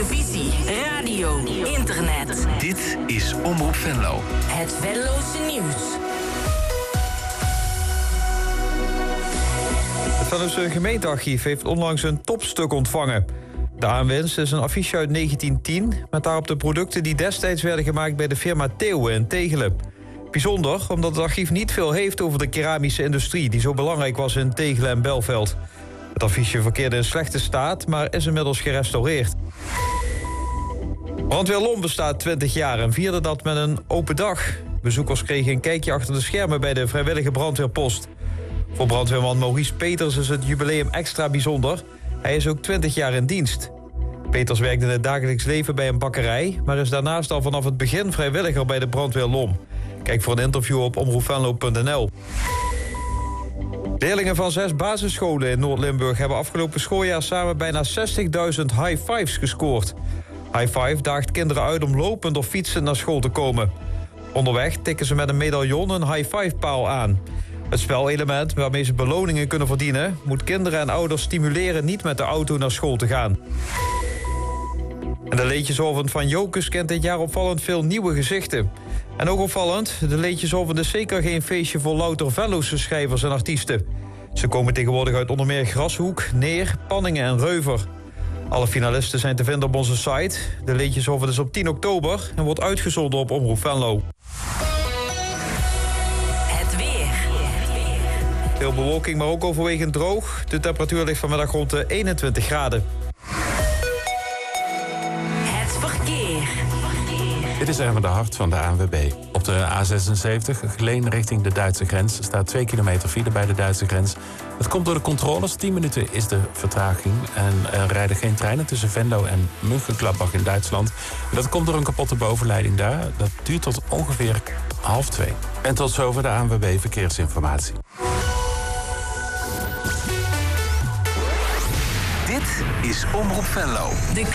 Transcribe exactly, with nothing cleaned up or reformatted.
televisie, radio, internet. Dit is Omroep Venlo. Het Venlose nieuws. Het Venlose gemeentearchief heeft onlangs een topstuk ontvangen. De aanwinst is een affiche uit negentien tien... met daarop de producten die destijds werden gemaakt bij de firma Theeuwen in Tegelen. Bijzonder, omdat het archief niet veel heeft over de keramische industrie... die zo belangrijk was in Tegelen en Belveld. Het affiche verkeerde in slechte staat, maar is inmiddels gerestaureerd. Brandweer Lom bestaat twintig jaar en vierde dat met een open dag. Bezoekers kregen een kijkje achter de schermen bij de vrijwillige brandweerpost. Voor brandweerman Maurice Peters is het jubileum extra bijzonder. Hij is ook twintig jaar in dienst. Peters werkt in het dagelijks leven bij een bakkerij... maar is daarnaast al vanaf het begin vrijwilliger bij de brandweer Lom. Kijk voor een interview op omroep venlo punt n l. Leerlingen van zes basisscholen in Noord-Limburg... hebben afgelopen schooljaar samen bijna zestigduizend high fives gescoord. High five daagt kinderen uit om lopend of fietsend naar school te komen. Onderweg tikken ze met een medaillon een high five paal aan. Het spelelement waarmee ze beloningen kunnen verdienen... moet kinderen en ouders stimuleren niet met de auto naar school te gaan. En de Leedjeshoven van Jokus kent dit jaar opvallend veel nieuwe gezichten. En ook opvallend, de Leedjeshoven is zeker geen feestje voor louter Venlose schrijvers en artiesten. Ze komen tegenwoordig uit onder meer Grashoek, Neer, Panningen en Reuver. Alle finalisten zijn te vinden op onze site. De Leedjeshoven is op tien oktober en wordt uitgezonden op Omroep Venlo. Het weer. Veel bewolking, maar ook overwegend droog. De temperatuur ligt vanmiddag rond de eenentwintig graden. Het verkeer. Dit is Erwin de Hart van de A N W B. Op de A zesenzeventig, Geleen richting de Duitse grens... staat twee kilometer file bij de Duitse grens. Het komt door de controles. tien minuten is de vertraging. En er rijden geen treinen tussen Venlo en Mönchengladbach in Duitsland. En dat komt door een kapotte bovenleiding daar. Dat duurt tot ongeveer half twee. En tot zover de A N W B Verkeersinformatie. Dit is Omroep Venlo. De